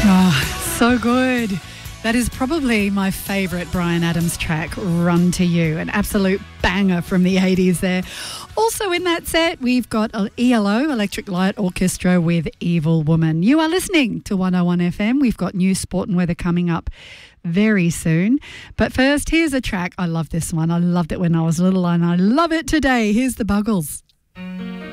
Oh, so good. That is probably my favourite Bryan Adams track, Run to You, an absolute banger from the 80s there. Also in that set, we've got ELO, Electric Light Orchestra, with Evil Woman. You are listening to 101 FM. We've got news, sport and weather coming up very soon. But first, here's a track. I love this one. I loved it when I was little and I love it today. Here's the Buggles.